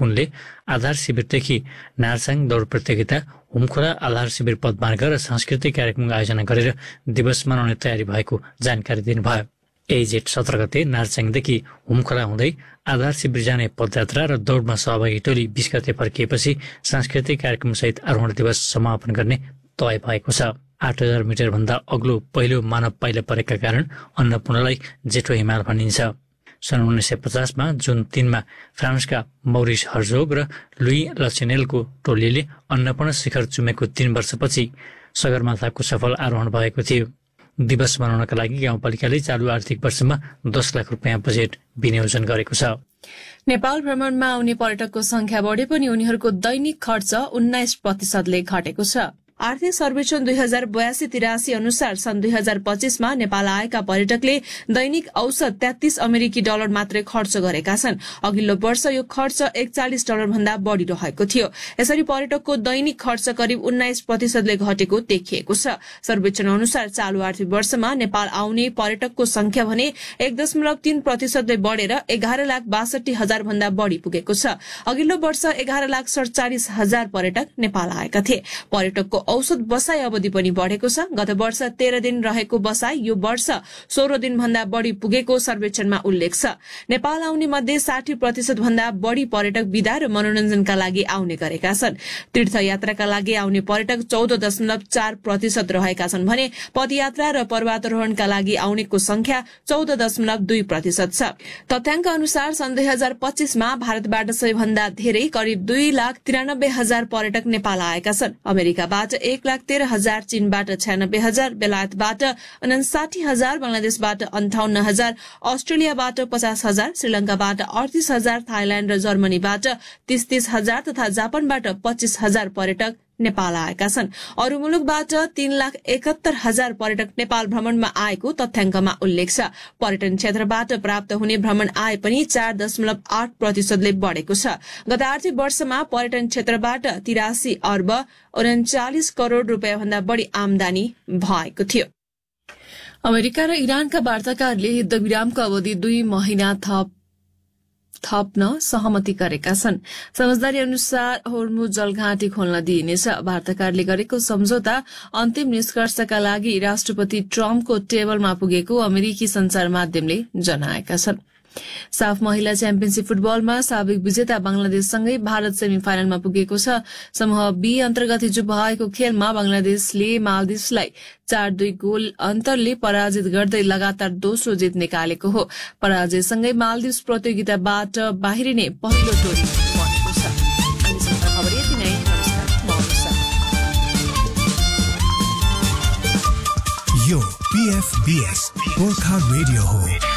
कुनले आधार शिविरदेखि नारसाङ दौड प्रतियोगिता, हुमखोला आधार शिविर पदमार्ग र सांस्कृतिक कार्यक्रम आयोजना गरेर दिवस मनाउने तयारी भएको जानकारी दिनुभयो। यही जेठ 17 गते नारसाङदेखि हुमखोला हुँदै आधार शिविर जाने पदयात्रा र दौडमा सहभागी टोली 20 गते फर्किएपछि सांस्कृतिक कार्यक्रमसहित आरोहण दिवस समापन गर्ने तय भएको छ। 8000 मिटर भन्दा अग्लो पहिलो मानव पाइला परेका कारण अन्नपूर्णलाई जेठो हिमाल भनिन्छ। सन् 1950 मा जुन 3 मा फ्रान्सका मौरिस हर्जोग र लुई लचेनेलको टोलीले अन्नपूर्ण शिखर चुमेको 3 वर्षपछि सगरमाथाको सफल आरोहण भएको थियो। दिवस मनाउनका लागि गाउँपालिकाले चालु आर्थिक वर्षमा 10 लाख रुपियाँ बजेट विनियोजन गरेको छ। नेपाल भ्रमणमा आउने पर्यटकको संख्या बढे पनि उनीहरूको दैनिक खर्च 19% घटेको छ। आर्थिक सर्वेक्षण 2082-83 अनुसार सन् 2025 मा नेपाल आएका पर्यटकले दैनिक औसत $33 मात्रै खर्च गरेका छन्। अघिल्लो वर्ष यो खर्च $41 भन्दा बढ़ी रहेको थियो। यसरी पर्यटकको दैनिक खर्च करिब 19% घटेको देखिएको छ। सर्वेक्षण अनुसार चालू आर्थिक वर्षमा नेपाल आउने पर्यटकको संख्या भने 1.3% बढ़ेर 11,62,000 भन्दा बढ़ी पुगेको छ। अघिल्लो वर्ष 11,47,000 पर्यटक नेपाल आएका थिए। पर्यटकको औसत बसाई अवधि पनि बढ़ेको छ। गत वर्ष 13 दिन रहेको बसाई यो वर्ष 16 दिन भन्दा बढ़ी पुगेको सर्वेक्षणमा उल्लेख छ। नेपाल आउने मध्ये 60% भन्दा बढ़ी पर्यटक विदा र मनोरञ्जनका लागि आउने गरेका छन्। तीर्थयात्राका लागि आउने पर्यटक 14.4% रहेका छन् भने पदयात्रा र पर्वतारोहणका लागि आउनेको संख्या 14.2% छ। तथ्याङ्क अनुसार सन् 2025 मा भारतबाट सबैभन्दा धेरै करिब 2,93,000 पर्यटक नेपाल आएका छन्। अमेरिकाबाट 1,13,000, चीनबाट 96,000, बेलायतबाट 59,000, बंगलादेशबाट 58,000, अस्ट्रेलियाबाट 50,000, श्रीलंकाबाट 38,000, थाइल्याण्ड र जर्मनीबाट 30,000 तथा जापानबाट 25,000 पर्यटक नेपाल आएका छन्। अरू मुलुकबाट 3,71,000 पर्यटक नेपाल भ्रमणमा आएको तथ्याङ्कमा उल्लेख छ। पर्यटन क्षेत्रबाट प्राप्त हुने भ्रमण आय पनि 4.8% बढ़ेको छ। गत आर्थिक वर्षमा पर्यटन क्षेत्रबाट 83 अर्ब 39 करोड़ रुपियाँ भन्दा बढ़ी आमदानी भएको थियो। अमेरिका र इरानका वार्ताकारले युद्धविरामको अवधि 2 महिना थप्न सहमति गरेका छन्। समझदारी अनुसार होर्मुज जलघाटी खोल्न दिइनेछ। वार्ताकारले गरेको सम्झौता अन्तिम निष्कर्षका लागि राष्ट्रपति ट्रम्पको टेबलमा पुगेको अमेरिकी संचार माध्यमले जनाएका छन्। साफ महिला च्याम्पियनशीप फुटबलमा साबिक विजेता बंगलादेशसँगै भारत सेमी फाइनलमा पुगेको छ। समूह बी अन्तर्गत हिजो भएको खेलमा बंगलादेशले मालदिव्सलाई 4-2 गोल अन्तरले पराजित गर्दै लगातार दोस्रो जित निकालेको हो। पराजयसँगै मालदिव्स प्रतियोगिताबाट बाहिरिने पहिलो टोली बनेको छ। अहिलेसम्मका खबर यति नै। यो PFBS गोर्खा रेडियो हो।